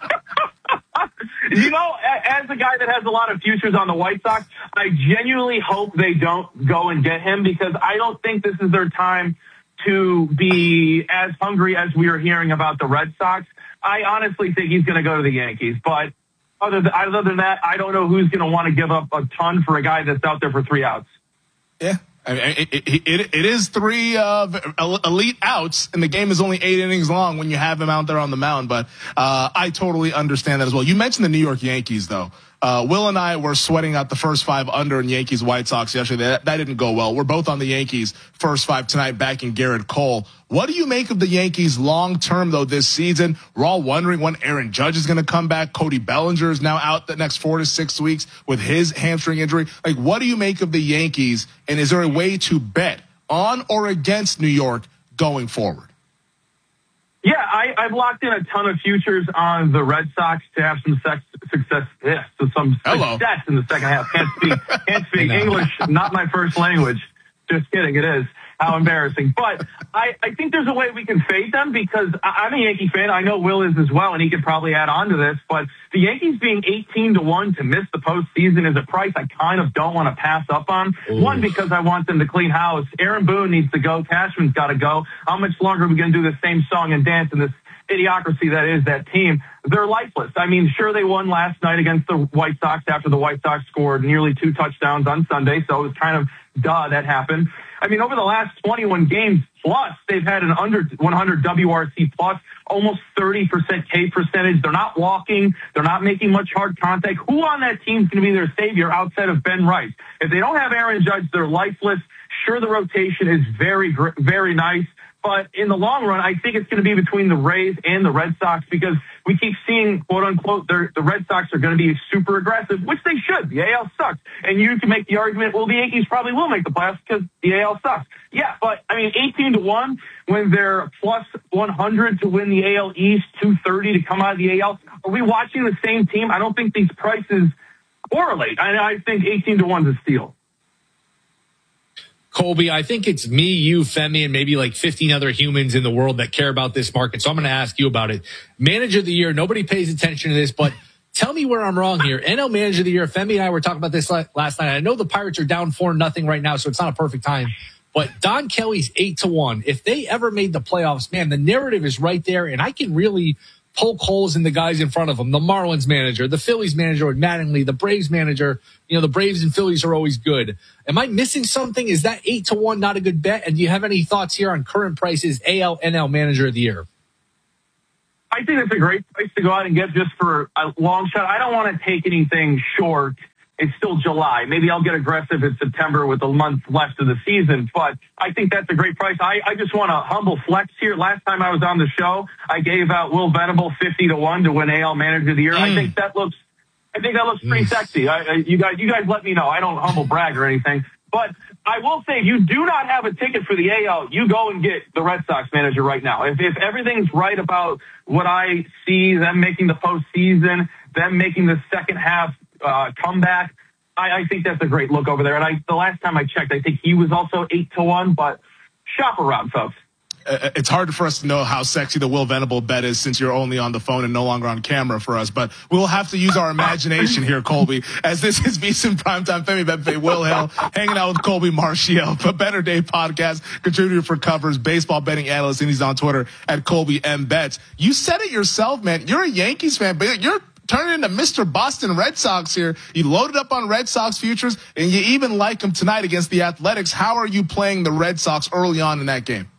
As a guy that has a lot of futures on the White Sox, I genuinely hope they don't go and get him because I don't think this is their time to be as hungry as we are hearing about the Red Sox. I honestly think he's going to go to the Yankees. But other than that, I don't know who's going to want to give up a ton for a guy that's out there for 3 outs. Yeah. I mean, it is 3 elite outs, and the game is only 8 innings long when you have him out there on the mound. But I totally understand that as well. You mentioned the New York Yankees, though. Will and I were sweating out the first 5 under in Yankees White Sox yesterday. That didn't go well. We're both on the Yankees first 5 tonight, backing Garrett Cole. What do you make of the Yankees long term, though, this season? We're all wondering when Aaron Judge is going to come back. Cody Bellinger is now out the next 4 to 6 weeks with his hamstring injury. Like, what do you make of the Yankees? And is there a way to bet on or against New York going forward? Yeah, I've locked in a ton of futures on the Red Sox to have some success in the second half. Can't speak English, not my first language. Just kidding, it is. How embarrassing. But I think there's a way we can fade them because I'm a Yankee fan. I know Will is as well, and he could probably add on to this. But the Yankees being 18-1 to miss the postseason is a price I kind of don't want to pass up on. Ooh. One, because I want them to clean house. Aaron Boone needs to go. Cashman's got to go. How much longer are we going to do the same song and dance in this idiocracy that is that team? They're lifeless. I mean, sure, they won last night against the White Sox after the White Sox scored nearly 2 touchdowns on Sunday, so it was kind of that happened. I mean, over the last 21 games plus, they've had an under 100 WRC plus, almost 30% K percentage. They're not walking. They're not making much hard contact. Who on that team is going to be their savior outside of Ben Rice? If they don't have Aaron Judge, they're lifeless. Sure, the rotation is very, very nice. But in the long run, I think it's going to be between the Rays and the Red Sox because we keep seeing, quote unquote, the Red Sox are going to be super aggressive, which they should. The AL sucks. And you can make the argument, well, the Yankees probably will make the playoffs because the AL sucks. Yeah, but I mean, 18-1 when they're plus 100 to win the AL East, 230 to come out of the AL. Are we watching the same team? I don't think these prices correlate. I think 18-1 is a steal. Colby, I think it's me, you, Femi, and maybe like 15 other humans in the world that care about this market. So I'm going to ask you about it. Manager of the year, nobody pays attention to this, but tell me where I'm wrong here. NL Manager of the Year, Femi and I were talking about this last night. I know the Pirates are down 4-0 right now, so it's not a perfect time. But Don Kelly's 8-1. If they ever made the playoffs, man, the narrative is right there, and I can really poke holes in the guys in front of them. The Marlins manager, the Phillies manager with Mattingly, the Braves manager. You know, the Braves and Phillies are always good. Am I missing something? Is that 8-1 not a good bet? And do you have any thoughts here on current prices, AL, NL Manager of the Year? I think it's a great price to go out and get just for a long shot. I don't want to take anything short. It's still July. Maybe I'll get aggressive in September with a month left of the season, but I think that's a great price. I just want a humble flex here. Last time I was on the show, I gave out Will Venable 50-1 to win AL Manager of the Year. I think that looks pretty sexy. You guys let me know. I don't humble brag or anything, but I will say if you do not have a ticket for the AL, you go and get the Red Sox manager right now. If everything's right about what I see, them making the postseason, them making the second half comeback, I think that's a great look over there. And the last time I checked, I think he was also 8-1, but shop around, folks. It's hard for us to know how sexy the Will Venable bet is since you're only on the phone and no longer on camera for us. But we'll have to use our imagination here, Colby, as this is VSiN Primetime. Femi Benfe, Will Hill, hanging out with Colby Marchio, the Better Day podcast, contributor for Covers, baseball betting analyst, and he's on Twitter at Colby M. Betts. You said it yourself, man. You're a Yankees fan, but you're turning into Mr. Boston Red Sox here. You loaded up on Red Sox futures, and you even like them tonight against the Athletics. How are you playing the Red Sox early on in that game?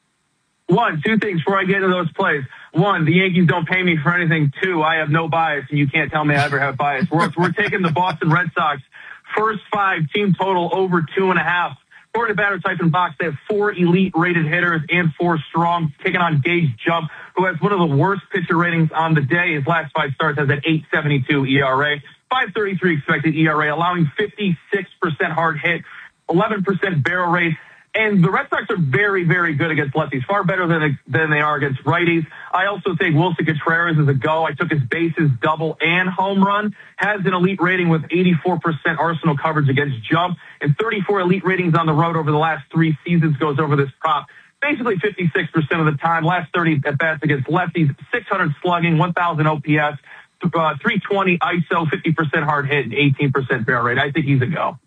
Two things before I get into those plays. One, the Yankees don't pay me for anything. Two, I have no bias, and you can't tell me I ever have bias. We're taking the Boston Red Sox first 5 team total over 2.5. According to Batter Siphon Box, they have 4 elite rated hitters and 4 strong, taking on Gage Jump, who has one of the worst pitcher ratings on the day. His last 5 starts has an 8.72 ERA, 5.33 expected ERA, allowing 56% hard hit, 11% barrel rate. And the Red Sox are very, very good against lefties, far better than they are against righties. I also think Wilson Contreras is a go. I took his bases, double, and home run. Has an elite rating with 84% Arsenal coverage against jump and 34 elite ratings on the road over the last 3 seasons. Goes over this prop basically 56% of the time. Last 30 at-bats against lefties, 600 slugging, 1,000 OPS, 320 ISO, 50% hard hit, and 18% barrel rate. I think he's a go.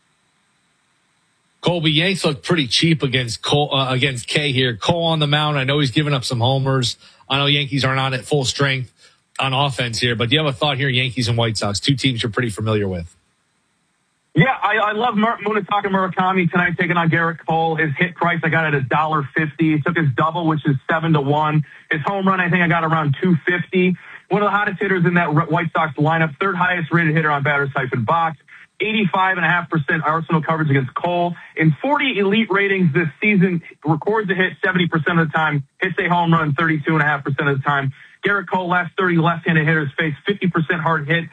Colby, Yanks look pretty cheap against K here. Cole on the mound. I know he's given up some homers. I know Yankees aren't on at full strength on offense here, but do you have a thought here, Yankees and White Sox, 2 teams you're pretty familiar with? Yeah, I love Munetaka Murakami tonight taking on Garrett Cole. His hit price, I got at $1.50. He took his double, which is 7-1. His home run, I think I got around 250. One of the hottest hitters in that White Sox lineup, 3rd highest rated hitter on Batter Siphon Box. 85.5% Arsenal coverage against Cole. In 40 elite ratings this season, records a hit 70% of the time, hits a home run 32.5% of the time. Garrett Cole, last 30 left-handed hitters face 50% hard hit,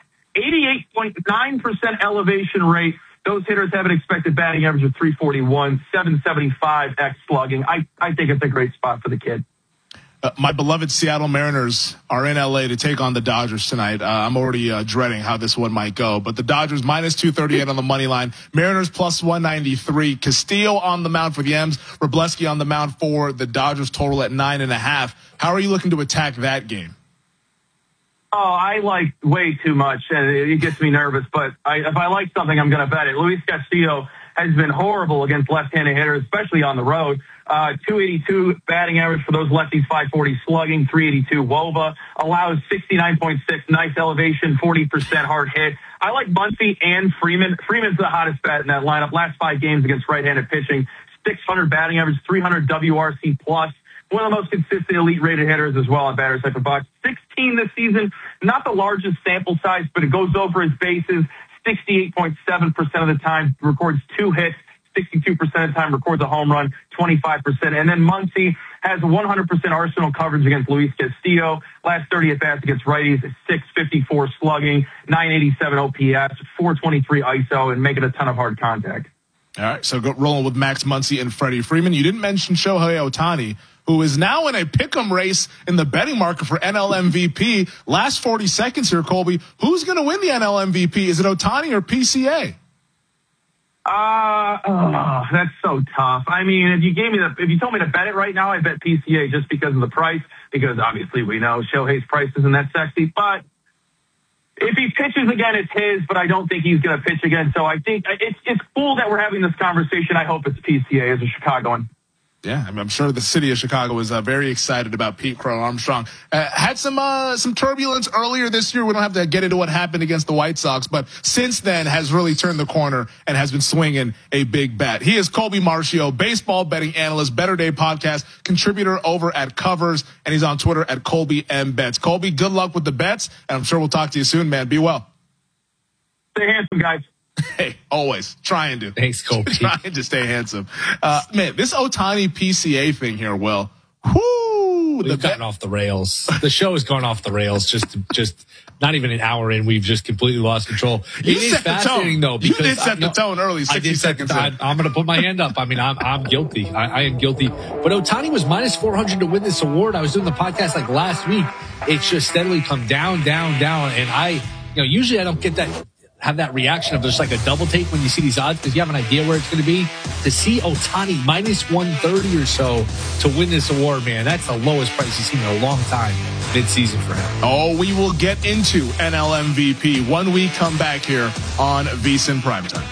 88.9% elevation rate. Those hitters have an expected batting average of 341, 775 X slugging. I think it's a great spot for the kid. My beloved Seattle Mariners are in LA to take on the Dodgers tonight. I'm already dreading how this one might go, but the Dodgers minus 238 on the money line. Mariners plus 193. Castillo on the mound for the M's. Wroblewski on the mound for the Dodgers, total at 9.5. How are you looking to attack that game? Oh, I like way too much, and it gets me nervous. But if I like something, I'm going to bet it. Luis Castillo has been horrible against left-handed hitters, especially on the road. 282 batting average for those lefties, 540 slugging, 382 WOBA, allows 69.6, nice elevation, 40% hard hit. I like Muncy and Freeman. Freeman's the hottest bat in that lineup. Last 5 games against right-handed pitching, 600 batting average, 300 WRC plus. One of the most consistent elite rated hitters as well on Batter Siphon Box. 16 this season, not the largest sample size, but it goes over his bases 68.7% of the time, records 2 hits, 62% of the time, records a home run, 25%. And then Muncy has 100% Arsenal coverage against Luis Castillo. Last 30 at-bats against righties, 654 slugging, 987 OPS, 423 ISO, and making a ton of hard contact. All right, so rolling with Max Muncy and Freddie Freeman. You didn't mention Shohei Ohtani, who is now in a pick'em race in the betting market for NL MVP. Last 40 seconds here, Colby. Who's going to win the NL MVP? Is it Ohtani or PCA? That's so tough. I mean, if you told me to bet it right now, I bet PCA just because of the price, because obviously we know Shohei's price isn't that sexy, but if he pitches again, it's his, but I don't think he's going to pitch again. So I think it's cool that we're having this conversation. I hope it's PCA as a Chicagoan. Yeah, I'm sure the city of Chicago was very excited about Pete Crow Armstrong. Had some turbulence earlier this year. We don't have to get into what happened against the White Sox, but since then has really turned the corner and has been swinging a big bat. He is Colby Marcio, baseball betting analyst, Better Day podcast, contributor over at Covers, and he's on Twitter at Colby M Bets. Colby, good luck with the bets, and I'm sure we'll talk to you soon, man. Be well. Stay handsome, guys. Hey, always trying to. Thanks, Colby. Trying to stay handsome. Man, this Ohtani PCA thing here, Will. Whoo! We've gotten off the rails. The show has gone off the rails. Just not even an hour in, we've just completely lost control. It is fascinating, though, because you did set the tone early. 60 seconds in. I'm going to put my hand up. I mean, I'm guilty. I am guilty. But Ohtani was minus 400 to win this award. I was doing the podcast like last week. It's just steadily come down. And usually I don't have that reaction of just like a double take when you see these odds because you have an idea where it's going to be. To see Ohtani minus 130 or so to win this award, man, that's the lowest price you've seen in a long time mid-season for him. Oh, we will get into NL MVP when we come back here on VSiN Primetime.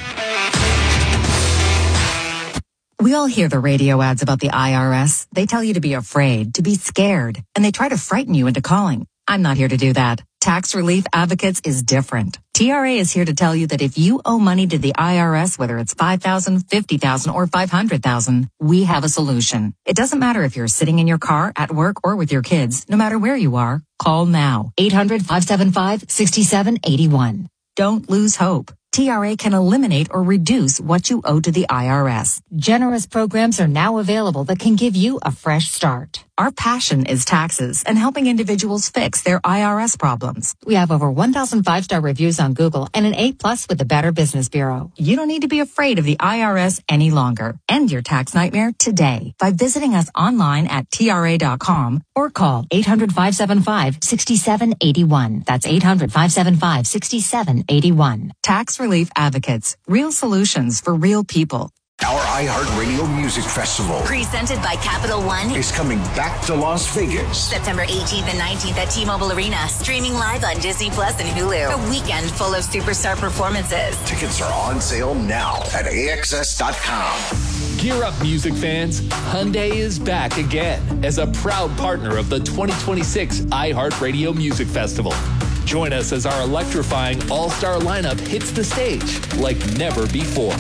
We all hear the radio ads about the IRS. They tell you to be afraid, to be scared, and they try to frighten you into calling. I'm not here to do that. Tax Relief Advocates is different. TRA is here to tell you that if you owe money to the IRS, whether it's $5,000, $50,000, or $500,000, we have a solution. It doesn't matter if you're sitting in your car, at work, or with your kids. No matter where you are, call now. 800-575-6781. Don't lose hope. TRA can eliminate or reduce what you owe to the IRS. Generous programs are now available that can give you a fresh start. Our passion is taxes and helping individuals fix their IRS problems. We have over 1,000 5-star reviews on Google and an A+ with the Better Business Bureau. You don't need to be afraid of the IRS any longer. End your tax nightmare today by visiting us online at TRA.com or call 800-575-6781. That's 800-575-6781. Tax Relief Advocates. Real solutions for real people. Our iHeartRadio Music Festival, presented by Capital One, is coming back to Las Vegas. September 18th and 19th at T-Mobile Arena, streaming live on Disney Plus and Hulu. A weekend full of superstar performances. Tickets are on sale now at AXS.com. Gear up, music fans. Hyundai is back again as a proud partner of the 2026 iHeartRadio Music Festival. Join us as our electrifying all-star lineup hits the stage like never before.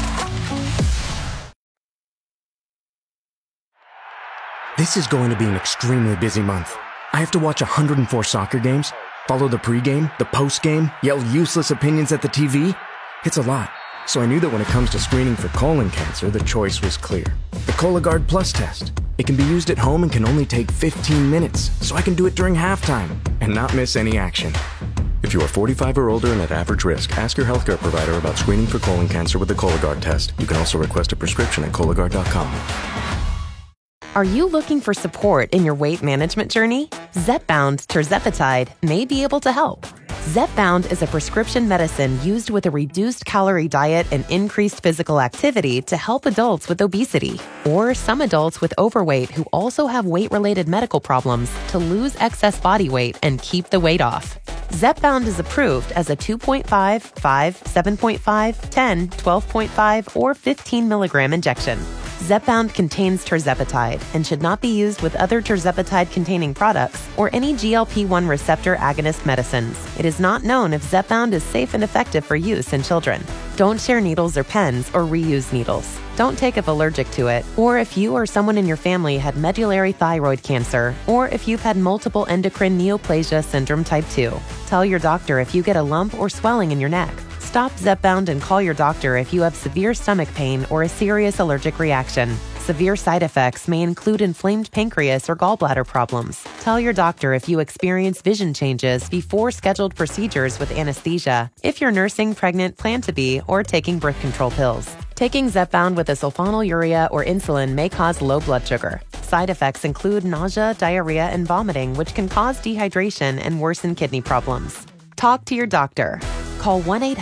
This is going to be an extremely busy month. I have to watch 104 soccer games, follow the pregame, the postgame, yell useless opinions at the TV. It's a lot. So I knew that when it comes to screening for colon cancer, the choice was clear. The Cologuard Plus test. It can be used at home and can only take 15 minutes, so I can do it during halftime and not miss any action. If you are 45 or older and at average risk, ask your healthcare provider about screening for colon cancer with the Cologuard test. You can also request a prescription at Cologuard.com. Are you looking for support in your weight management journey? Zepbound tirzepatide may be able to help. Zepbound is a prescription medicine used with a reduced calorie diet and increased physical activity to help adults with obesity or some adults with overweight who also have weight-related medical problems to lose excess body weight and keep the weight off. Zepbound is approved as a 2.5, 5, 7.5, 10, 12.5, or 15 milligram injection. Zepbound contains tirzepatide and should not be used with other tirzepatide-containing products or any GLP-1 receptor agonist medicines. It is not known if Zepbound is safe and effective for use in children. Don't share needles or pens or reuse needles. Don't take if allergic to it, or if you or someone in your family had medullary thyroid cancer, or if you've had multiple endocrine neoplasia syndrome type 2. Tell your doctor if you get a lump or swelling in your neck. Stop Zepbound and call your doctor if you have severe stomach pain or a serious allergic reaction. Severe side effects may include inflamed pancreas or gallbladder problems. Tell your doctor if you experience vision changes before scheduled procedures with anesthesia, if you're nursing, pregnant, plan to be, or taking birth control pills. Taking Zepbound with a sulfonylurea or insulin may cause low blood sugar. Side effects include nausea, diarrhea, and vomiting, which can cause dehydration and worsen kidney problems. Talk to your doctor. call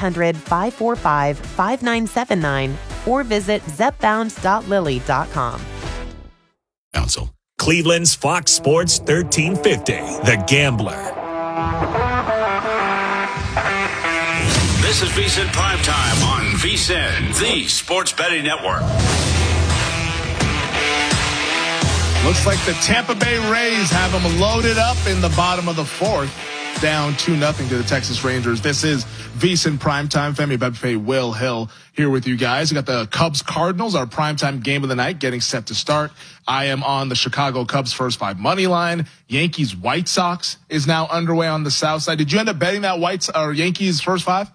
1-800-545-5979 or visit zepbound.lily.com. Council. Cleveland's Fox Sports 1350, The Gambler. This is VSiN Primetime on VSiN, the Sports Betting Network. Looks like the Tampa Bay Rays have them loaded up in the bottom of the fourth, down 2-0 to the Texas Rangers. This is VSiN Primetime. Femi Bebefe, Will Hill here with you guys. We got the Cubs Cardinals, our primetime game of the night, getting set to start. I am on the Chicago Cubs first 5 money line. Yankees White Sox is now underway on the south side. Did you end up betting that Yankees first 5?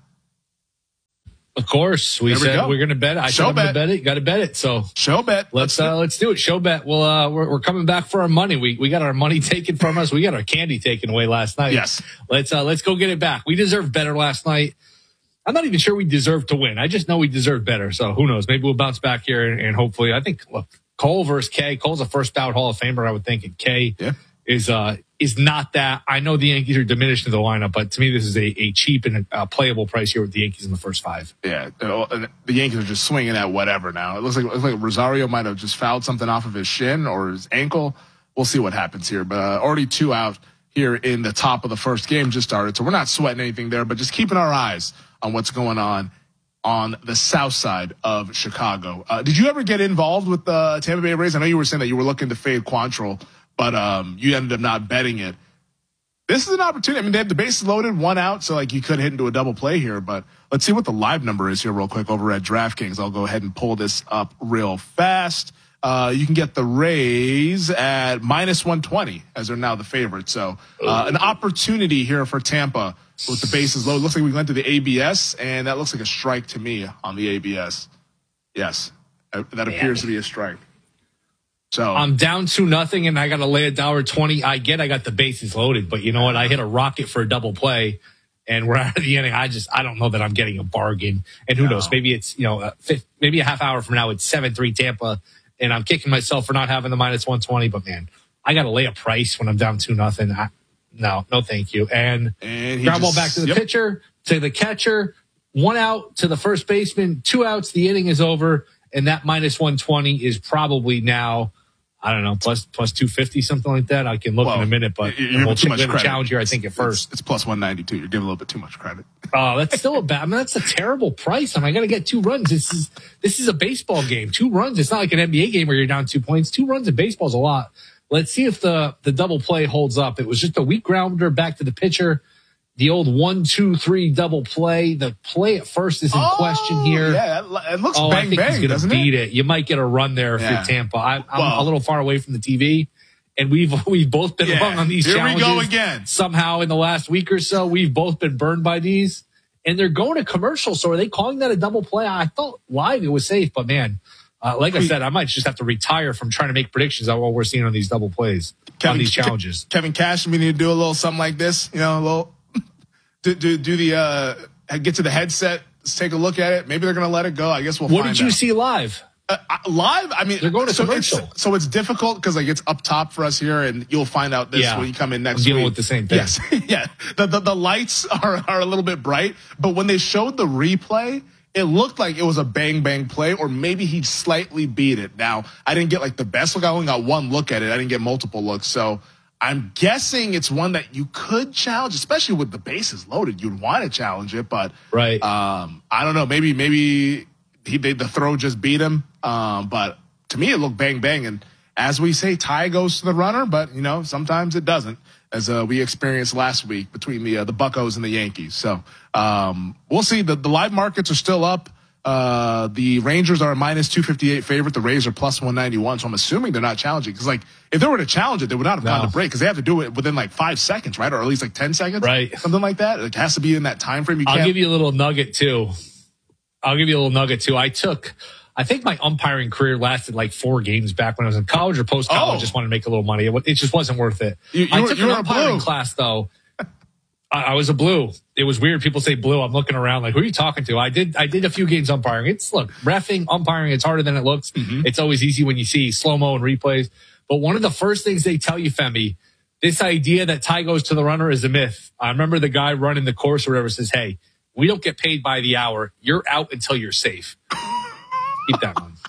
Of course, we said we're going to bet it. I said I'm going to bet it. Got to bet it. So show bet. Let's do it. Show bet. Well, we're coming back for our money. We got our money taken from us. We got our candy taken away last night. Yes. Let's go get it back. We deserved better last night. I'm not even sure we deserved to win. I just know we deserved better. So who knows? Maybe we'll bounce back here and hopefully. I think Cole versus Kay. Cole's a first ballot Hall of Famer, I would think, and Kay is not that. I know the Yankees are diminished in the lineup, but to me, this is a cheap and a playable price here with the Yankees in the first 5. Yeah, the Yankees are just swinging at whatever now. It looks like Rosario might have just fouled something off of his shin or his ankle. We'll see what happens here. But already 2 out here in the top of the first game just started, so we're not sweating anything there, but just keeping our eyes on what's going on the south side of Chicago. Did you ever get involved with the Tampa Bay Rays? I know you were saying that you were looking to fade Quantrill, but you ended up not betting it. This is an opportunity. I mean, they have the bases loaded, 1 out, so like you could hit into a double play here. But let's see what the live number is here real quick over at DraftKings. I'll go ahead and pull this up real fast. You can get the Rays at -120 as they're now the favorite. So an opportunity here for Tampa with the bases loaded. Looks like we went to the ABS, and that looks like a strike to me on the ABS. Yes, that appears to be a strike. So I'm down 2-0 and I got to lay $1.20. I got the bases loaded, but you know what? I hit a rocket for a double play and we're out of the inning. I don't know that I'm getting a bargain. And who knows? Maybe it's, maybe a half hour from now, it's 7-3 Tampa and I'm kicking myself for not having the -120. But man, I got to lay a price when I'm down 2-0. No, thank you. And ground ball back to the pitcher, to the catcher, 1 out to the first baseman, 2 outs. The inning is over. And that -120 is probably now, I don't know, plus 250, something like that. I can look in a minute, but we'll check the challenge here, I think, at first. It's plus 192. You're giving a little bit too much credit. Oh, that's still that's a terrible price. I got to get 2 runs. This is a baseball game. 2 runs. It's not like an NBA game where you're down 2 points. 2 runs in baseball is a lot. Let's see if the double play holds up. It was just a weak grounder back to the pitcher. The old 1-2-3 double play. The play at first is in question here. Yeah, it looks bang, I think bang, he's going to beat it. You might get a run there if you're Tampa. I'm a little far away from the TV, and we've both been wrong on these challenges. Here we go again. Somehow in the last week or so, we've both been burned by these, and they're going to commercial. So are they calling that a double play? I thought live it was safe, but man, like I said, I might just have to retire from trying to make predictions on what we're seeing on these double plays on these challenges. Kevin Cash, we need to do a little something like this, a little. Do the get to the headset, let's take a look at it. Maybe they're going to let it go. I guess we'll find out. What did you see live? Live? I mean, they're going to commercial. So it's difficult because it's up top for us here, and you'll find out this when you come in next week. Dealing with the same thing. Yes, yeah. The lights are a little bit bright, but when they showed the replay, it looked like it was a bang bang play, or maybe he slightly beat it. Now I didn't get the best look. I only got 1 look at it. I didn't get multiple looks, so. I'm guessing it's one that you could challenge, especially with the bases loaded. You'd want to challenge it, but right. I don't know. Maybe the throw just beat him. But to me, it looked bang bang. And as we say, tie goes to the runner, but sometimes it doesn't, as we experienced last week between the Buccos and the Yankees. So we'll see. The live markets are still up. The Rangers are a -258 favorite. The Rays are plus 191. So I'm assuming they're not challenging, because if they were to challenge it, they would not have gone to break, because they have to do it within 5 seconds, right? Or at least 10 seconds, right? Something like that. It has to be in that time frame. I'll give you a little nugget too. I think my umpiring career lasted 4 games back when I was in college or post college. I just wanted to make a little money. It just wasn't worth it. I took an umpiring class though. I was a blue. It was weird. People say blue. I'm looking around who are you talking to? I did a few games umpiring. Reffing, umpiring, it's harder than it looks. Mm-hmm. It's always easy when you see slow-mo and replays. But one of the first things they tell you, Femi, this idea that tie goes to the runner is a myth. I remember the guy running the course or whatever says, hey, We don't get paid by the hour. You're out until you're safe. Keep that one.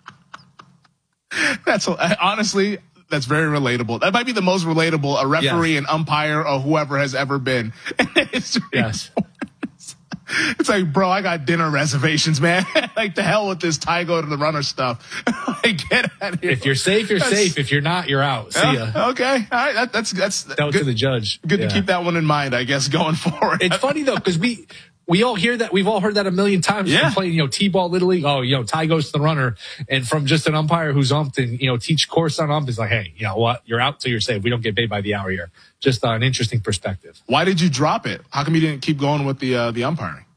Honestly, that's very relatable. That might be the most relatable a referee, an umpire, or whoever has ever been in history. Yes. It's like, bro, I got dinner reservations, man. Like, the hell with this tie go to the runner stuff. Like, get out of here. If you're safe, you're safe. If you're not, you're out. See ya. Okay. All right. That's good to the judge. Good to keep that one in mind, I guess, going forward. It's funny though, because we all hear that. We've all heard that a million times from playing, T-ball, Little League. Oh, tie goes to the runner. And from just an umpire who's umped and, teach course on ump is like, hey, you know what? You're out till you're safe. We don't get paid by the hour here. Just an interesting perspective. Why did you drop it? How come you didn't keep going with the umpiring?